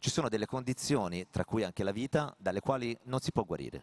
ci sono delle condizioni, tra cui anche la vita, dalle quali non si può guarire.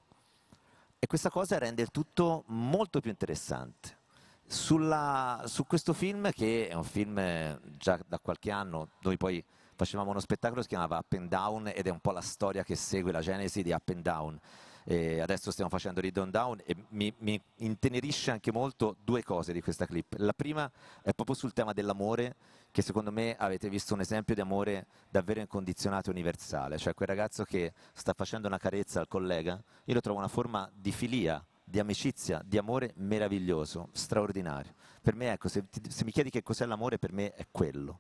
E questa cosa rende il tutto molto più interessante. Su questo film, che è un film già da qualche anno, noi poi facevamo uno spettacolo che si chiamava Up and Down ed è un po' la storia che segue la genesi di Up and Down. E adesso stiamo facendo Read On Down e mi intenerisce anche molto due cose di questa clip. La prima è proprio sul tema dell'amore, che secondo me avete visto un esempio di amore davvero incondizionato e universale, cioè quel ragazzo che sta facendo una carezza al collega, io lo trovo una forma di filia, di amicizia, di amore meraviglioso, straordinario. Per me, ecco, se mi chiedi che cos'è l'amore, per me è quello.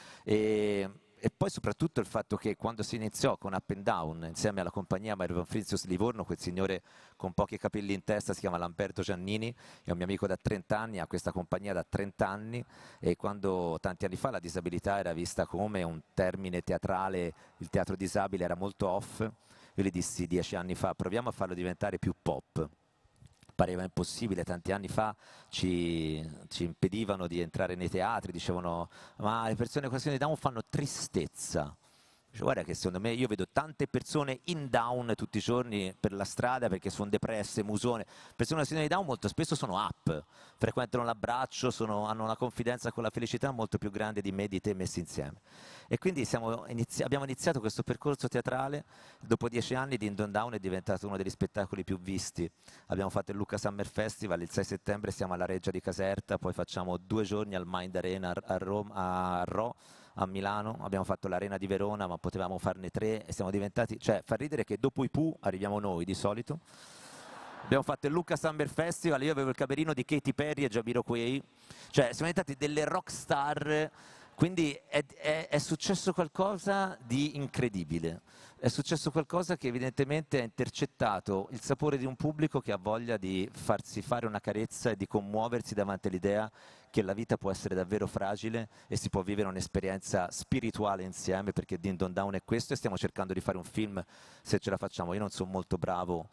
E poi soprattutto il fatto che quando si iniziò con Up and Down, insieme alla compagnia Mario Van Frizius Livorno, quel signore con pochi capelli in testa si chiama Lamberto Giannini, è un mio amico da 30 anni, ha questa compagnia da 30 anni e quando tanti anni fa la disabilità era vista come un termine teatrale, il teatro disabile era molto off, io gli dissi 10 anni fa proviamo a farlo diventare più pop. Pareva impossibile, tanti anni fa ci impedivano di entrare nei teatri, dicevano ma le persone con síndrome di Down fanno tristezza. Dice, guarda che secondo me io vedo tante persone in down tutti i giorni per la strada perché sono depresse, musone. Persone con síndrome di Down molto spesso sono up, frequentano l'abbraccio, hanno una confidenza con la felicità molto più grande di me e di te messi insieme. E quindi abbiamo iniziato questo percorso teatrale, dopo 10 anni Din Don Down è diventato uno degli spettacoli più visti. Abbiamo fatto il Lucca Summer Festival, il 6 settembre siamo alla Reggia di Caserta, poi facciamo 2 giorni al Mind Arena a Roma, a Rho, a Milano, abbiamo fatto l'Arena di Verona, ma potevamo farne 3 e siamo diventati, cioè fa ridere che dopo i Pooh arriviamo noi di solito. Abbiamo fatto il Lucca Summer Festival, io avevo il camerino di Katy Perry e Jamiroquai, cioè siamo diventati delle rock star, quindi è successo qualcosa di incredibile, è successo qualcosa che evidentemente ha intercettato il sapore di un pubblico che ha voglia di farsi fare una carezza e di commuoversi davanti all'idea che la vita può essere davvero fragile e si può vivere un'esperienza spirituale insieme, perché Din Don Down è questo e stiamo cercando di fare un film, se ce la facciamo. Io non sono molto bravo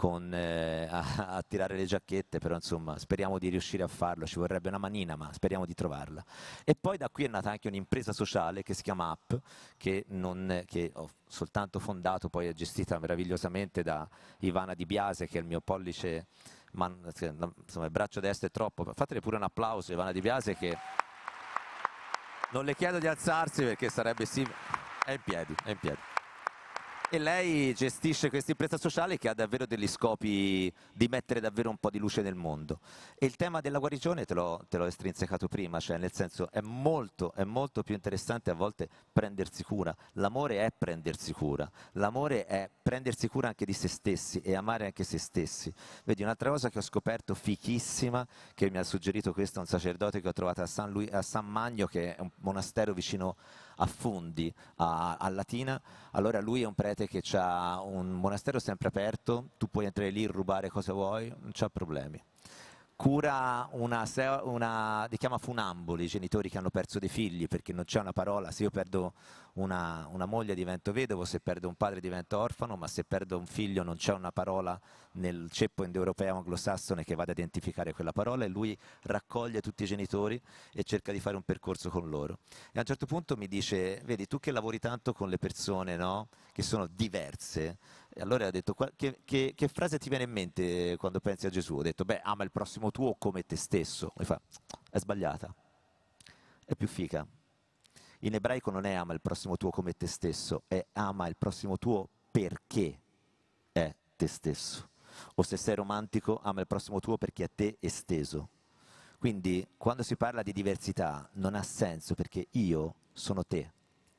a tirare le giacchette, però insomma speriamo di riuscire a farlo, ci vorrebbe una manina, ma speriamo di trovarla. E poi da qui è nata anche un'impresa sociale che si chiama Up, che ho soltanto fondato, poi è gestita meravigliosamente da Ivana Di Biase, che è il mio pollice, insomma il braccio destro è troppo, fatele pure un applauso Ivana Di Biase, che non le chiedo di alzarsi perché sarebbe è in piedi, è in piedi. E lei gestisce questa impresa sociale che ha davvero degli scopi di mettere davvero un po' di luce nel mondo. E il tema della guarigione te l'ho estrinsecato prima, cioè nel senso è molto più interessante a volte prendersi cura. L'amore è prendersi cura, l'amore è prendersi cura anche di se stessi e amare anche se stessi. Vedi, un'altra cosa che ho scoperto fichissima, che mi ha suggerito questo un sacerdote che ho trovato a San Magno, che è un monastero vicino a Fondi, a Latina. Allora lui è un prete che ha un monastero sempre aperto, tu puoi entrare lì, rubare cosa vuoi, non c'ha problemi. Cura li chiama funamboli, i genitori che hanno perso dei figli, perché non c'è una parola, se io perdo una moglie divento vedovo, se perdo un padre divento orfano, ma se perdo un figlio non c'è una parola nel ceppo indoeuropeo anglosassone che vada a identificare quella parola, e lui raccoglie tutti i genitori e cerca di fare un percorso con loro. E a un certo punto mi dice, vedi, tu che lavori tanto con le persone, no? Che sono diverse, e allora ho detto, che frase ti viene in mente quando pensi a Gesù? Ho detto, beh, ama il prossimo tuo come te stesso. Mi fa, è sbagliata, è più fica. In ebraico non è ama il prossimo tuo come te stesso, è ama il prossimo tuo perché è te stesso. O se sei romantico, ama il prossimo tuo perché è te esteso. Quindi quando si parla di diversità non ha senso perché io sono te.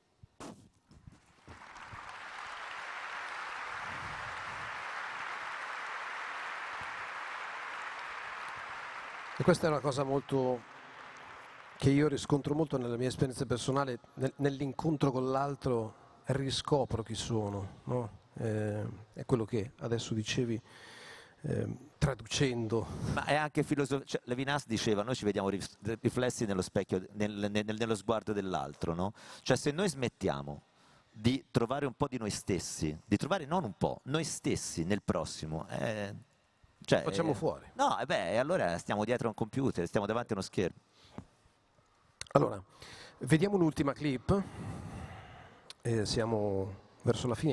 E questa è una cosa che io riscontro molto nella mia esperienza personale, nell'incontro con l'altro riscopro chi sono, no? È quello che adesso dicevi, traducendo. Ma è anche filosofia, cioè, Levinas diceva, noi ci vediamo riflessi nello specchio, nello sguardo dell'altro, no? Cioè se noi smettiamo di trovare un po' di noi stessi, di trovare non un po', noi stessi nel prossimo, cioè, Facciamo fuori. No, allora stiamo dietro a un computer, stiamo davanti a uno schermo. Allora, vediamo un'ultima clip e siamo verso la fine.